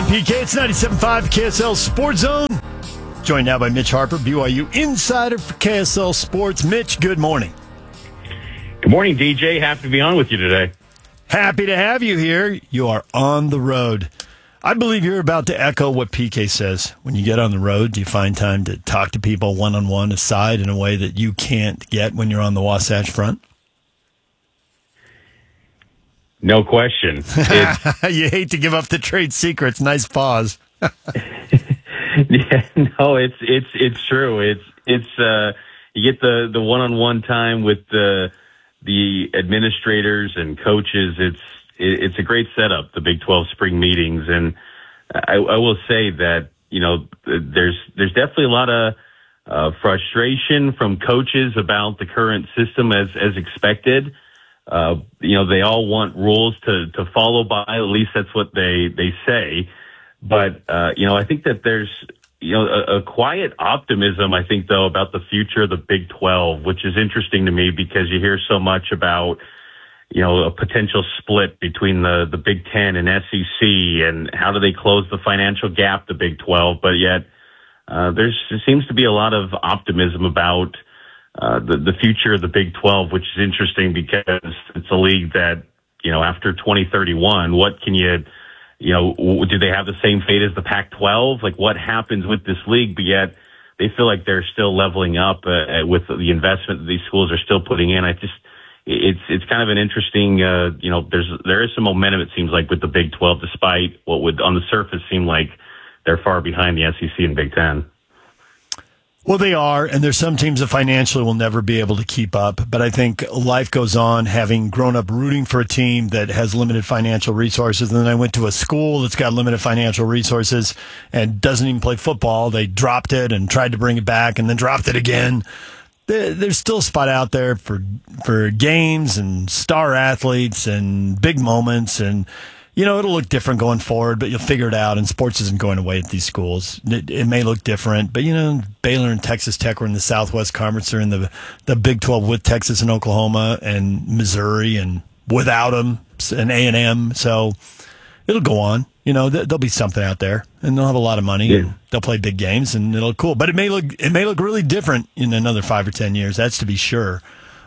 PK, it's 97.5 KSL Sports Zone. Joined now by Mitch Harper, BYU insider for KSL Sports. Mitch, good morning. Good morning, DJ. Happy to be on with you today. Happy to have you here. You are on the road. I believe you're about to echo what PK says. When you get on the road, do you find time to talk to people one-on-one aside in a way that you can't get when you're on the Wasatch Front? No question. You hate to give up the trade secrets. Nice pause. Yeah, no, it's true. It's you get the one-on-one time with the administrators and coaches. It's a great setup, the Big 12 spring meetings, and I will say that there's definitely a lot of frustration from coaches about the current system as expected. They all want rules to follow by. At least that's what they say. But, I think that there's, a quiet optimism, I think, though, about the future of the Big 12, which is interesting to me because you hear so much about, a potential split between the Big 10 and SEC and how do they close the financial gap, the Big 12. But yet, there seems to be a lot of optimism about the future of the Big 12, which is interesting because it's a league that, after 2031, what can you, do they have the same fate as the Pac-12? Like, what happens with this league? But yet, they feel like they're still leveling up with the investment that these schools are still putting in. It's kind of an interesting, there is some momentum, it seems like, with the Big 12, despite what would on the surface seem like they're far behind the SEC and Big 10. Well, they are, and there's some teams that financially will never be able to keep up. But I think life goes on, having grown up rooting for a team that has limited financial resources. And then I went to a school that's got limited financial resources and doesn't even play football. They dropped it and tried to bring it back and then dropped it again. There's still a spot out there for games and star athletes and big moments, and it'll look different going forward, but you'll figure it out, and sports isn't going away at these schools. It may look different, but, Baylor and Texas Tech were in the Southwest Conference. They're in the Big 12 with Texas and Oklahoma and Missouri, and without them, and A&M. So it'll go on. There'll be something out there, and they'll have a lot of money, and they'll play big games, and it'll look cool. But it may look really different in another 5 or 10 years. That's to be sure.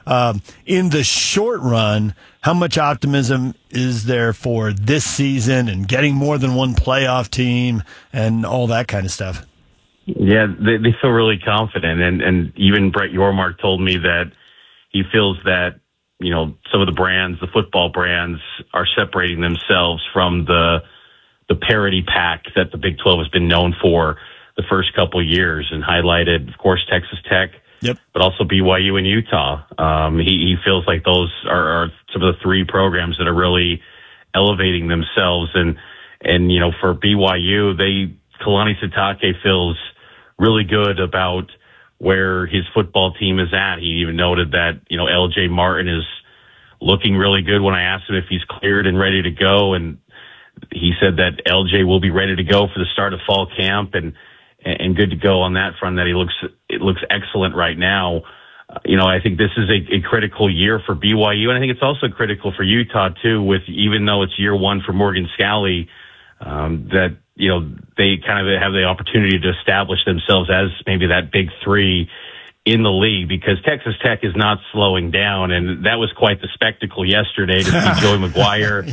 In the short run, how much optimism is there for this season and getting more than one playoff team and all that kind of stuff? Yeah, they feel really confident. And even Brett Yormark told me that he feels that, some of the brands, the football brands, are separating themselves from the parity pack that the Big 12 has been known for the first couple of years, and highlighted, of course, Texas Tech. Yep. But also BYU and Utah. He feels like those are some of the three programs that are really elevating themselves. And for BYU, Kalani Sitake feels really good about where his football team is at. He even noted that, LJ Martin is looking really good when I asked him if he's cleared and ready to go. And he said that LJ will be ready to go for the start of fall camp and good to go on that front, that it looks excellent right now. I think this is a critical year for BYU, and I think it's also critical for Utah too, even though it's year one for Morgan Scalley, that, they kind of have the opportunity to establish themselves as maybe that big three in the league, because Texas Tech is not slowing down, and that was quite the spectacle yesterday to see Joey McGuire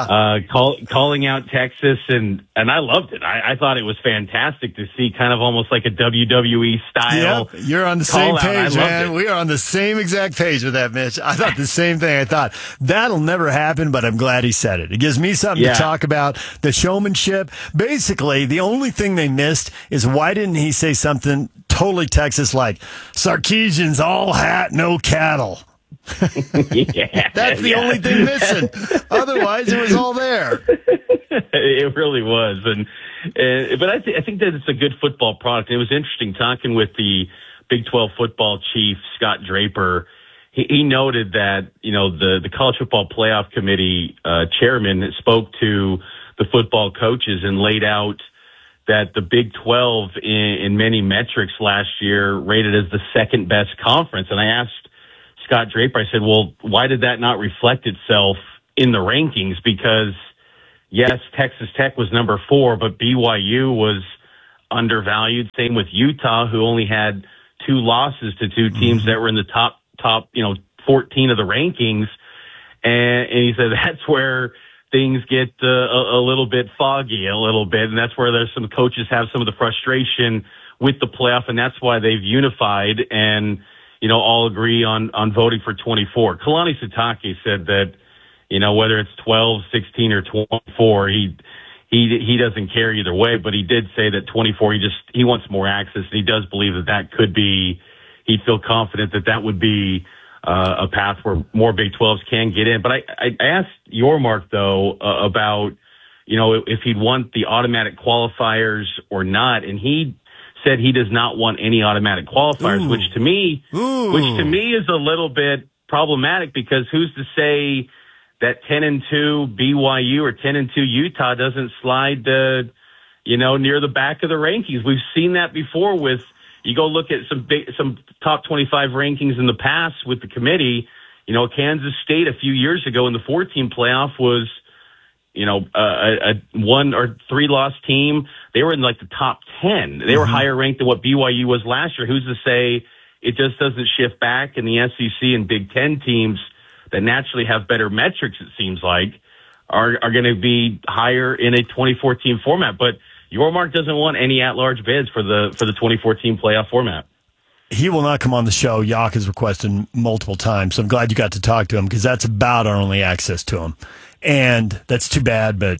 calling out Texas, and I loved it. I thought it was fantastic to see, kind of almost like a WWE style. Yep, you're on the same page, man. We are on the same exact page with that, Mitch. I thought the same thing. I thought that'll never happen, but I'm glad he said it. It gives me something to talk about. The showmanship. Basically, the only thing they missed is, why didn't he say something totally Texas, like Sarkisian's all hat, no cattle? That's the only thing missing. Otherwise, it was all there. It really was, but I think that it's a good football product. And it was interesting talking with the Big 12 football chief, Scott Draper. He noted that the College Football Playoff Committee chairman spoke to the football coaches and laid out that the Big 12 in many metrics last year rated as the second best conference. And I asked Scott Draper, I said, well, why did that not reflect itself in the rankings? Because, yes, Texas Tech was number 4, but BYU was undervalued. Same with Utah, who only had 2 losses to 2 teams that were in the top 14 of the rankings. And he said that's where things get a little bit foggy, and that's where there's some coaches have some of the frustration with the playoff, and that's why they've unified and all agree on voting for 24. Kalani Sitake said that whether it's 12, 16, or 24, he doesn't care either way, but he did say that 24 he wants more access, and he does believe that could be. He'd feel confident that would be a path where more Big 12s can get in. But I asked Yormark, though, about, if he'd want the automatic qualifiers or not. And he said he does not want any automatic qualifiers, which to me is a little bit problematic, because who's to say that 10-2 BYU or 10-2 Utah doesn't slide near the back of the rankings? We've seen that before with, you go look at some top 25 rankings in the past with the committee. Kansas State a few years ago in the 4-team playoff was, a 1 or 3 loss team. They were in like the top 10. They were higher ranked than what BYU was last year. Who's to say it just doesn't shift back, and the SEC and Big Ten teams that naturally have better metrics, it seems like, are going to be higher in a 24-team format. But Yormark doesn't want any at-large bids for the 24-team playoff format. He will not come on the show. Yak has requested multiple times, so I'm glad you got to talk to him, because that's about our only access to him. And that's too bad, but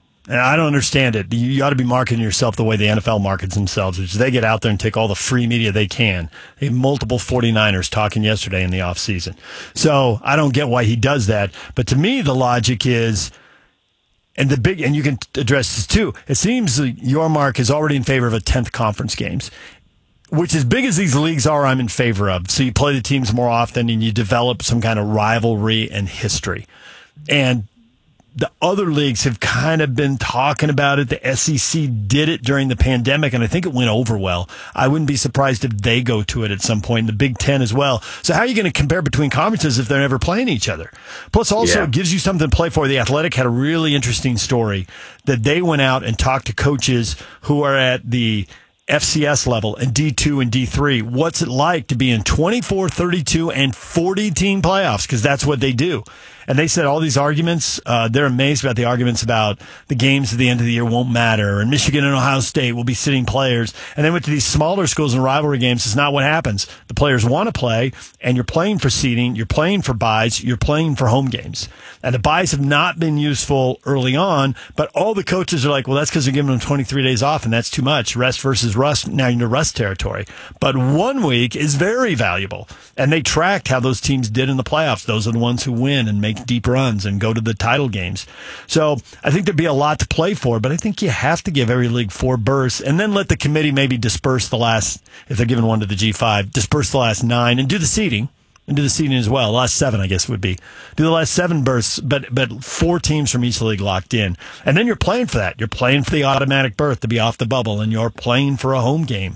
I don't understand it. You ought to be marketing yourself the way the NFL markets themselves, which is they get out there and take all the free media they can. They have multiple 49ers talking yesterday in the offseason. So I don't get why he does that. But to me, the logic is, and you can address this too, it seems Yormark is already in favor of a 10th conference games, which, as big as these leagues are, I'm in favor of. So you play the teams more often and you develop some kind of rivalry and history. And the other leagues have kind of been talking about it. The SEC did it during the pandemic, and I think it went over well. I wouldn't be surprised if they go to it at some point, the Big Ten as well. So how are you going to compare between conferences if they're never playing each other? Plus, also, it gives you something to play for. The Athletic had a really interesting story that they went out and talked to coaches who are at the FCS level and D2 and D3. What's it like to be in 24, 32, and 40-team playoffs? Because that's what they do. And they said all these arguments, they're amazed about the arguments about the games at the end of the year won't matter, and Michigan and Ohio State will be sitting players. And they went to these smaller schools and rivalry games. It's not what happens. The players want to play, and you're playing for seeding, you're playing for buys, you're playing for home games. And the buys have not been useful early on, but all the coaches are like, well, that's because they're giving them 23 days off, and that's too much. Rest versus rust, now you're into rust territory. But 1 week is very valuable. And they tracked how those teams did in the playoffs. Those are the ones who win and make deep runs and go to the title games. So I think there'd be a lot to play for, but I think you have to give every league 4 berths and then let the committee maybe disperse the last, if they're giving one to the G5, disperse the last 9 and do the seeding. And do the seeding as well. Last 7, I guess, would be. Do the last 7 berths, but 4 teams from each league locked in. And then you're playing for that. You're playing for the automatic berth to be off the bubble, and you're playing for a home game.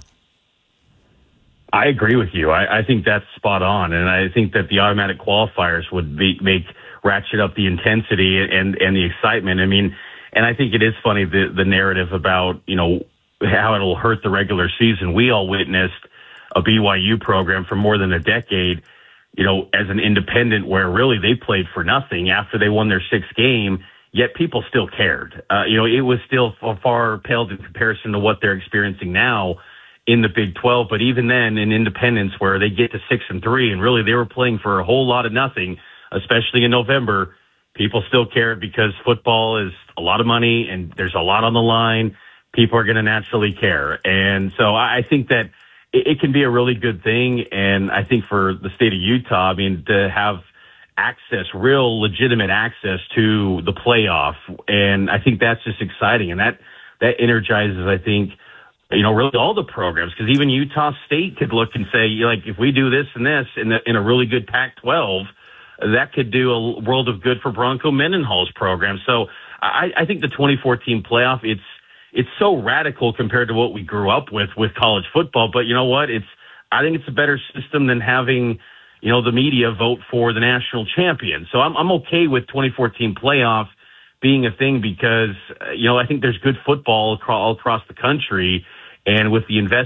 I agree with you. I think that's spot on, and I think that the automatic qualifiers would ratchet up the intensity and the excitement. I mean, and I think it is funny, the narrative about, how it'll hurt the regular season. We all witnessed a BYU program for more than a decade, as an independent, where really they played for nothing after they won their 6th game, yet people still cared. It was still far paled in comparison to what they're experiencing now in the Big 12. But even then, in independence, where they get to 6-3, and really they were playing for a whole lot of nothing, especially in November, people still cared because football is a lot of money and there's a lot on the line. People are going to naturally care. And so I think that it can be a really good thing. And I think for the state of Utah, to have access, real legitimate access to the playoff. And I think that's just exciting. And that energizes, I think, really all the programs, because even Utah State could look and say, if we do this and this in a really good Pac-12, that could do a world of good for Bronco Mendenhall's program. So I think the 24-team playoff, it's so radical compared to what we grew up with college football. But you know what? I think it's a better system than having, the media vote for the national champion. So I'm okay with 24-team playoff being a thing because, I think there's good football all across the country. And with the investment